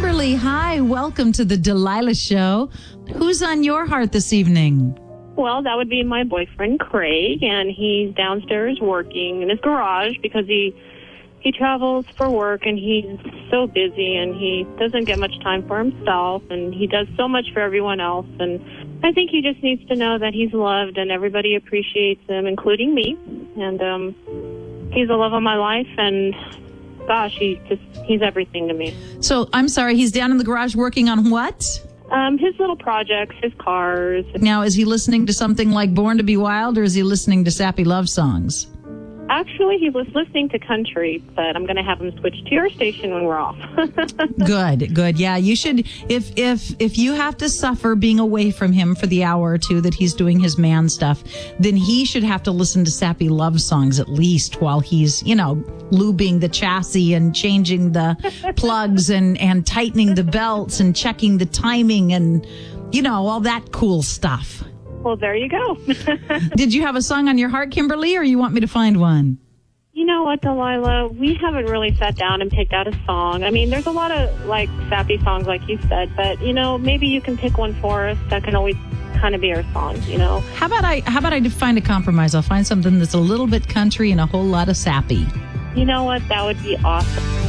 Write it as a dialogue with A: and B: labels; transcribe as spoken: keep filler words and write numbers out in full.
A: Kimberly, hi. Welcome to the Delilah Show. Who's on your heart this evening?
B: Well, that would be my boyfriend, Craig, and he's downstairs working in his garage because he he travels for work, and he's so busy, and he doesn't get much time for himself, and he does so much for everyone else, and I think he just needs to know that he's loved and everybody appreciates him, including me, and um, he's the love of my life, and gosh, he just he's everything to me.
A: So, I'm sorry, he's down in the garage working on what?
B: Um, his little projects, his cars.
A: Now, is he listening to something like Born to Be Wild, or is he listening to sappy love songs?
B: Actually, he was listening to country, but I'm going to have him switch to your station when we're off.
A: Good, good. Yeah, you should. If if if you have to suffer being away from him for the hour or two that he's doing his man stuff, then he should have to listen to sappy love songs at least while he's, you know, lubing the chassis and changing the plugs and and tightening the belts and checking the timing and, you know, all that cool stuff.
B: Well, there you go.
A: Did you have a song on your heart, Kimberly, or you want me to find one?
B: You know what, Delilah? We haven't really sat down and picked out a song. I mean, there's a lot of, like, sappy songs, like you said, but, you know, maybe you can pick one for us that can always kind of be our song, you know?
A: How about I, how about I find a compromise? I'll find something that's a little bit country and a whole lot of sappy.
B: You know what? That would be awesome.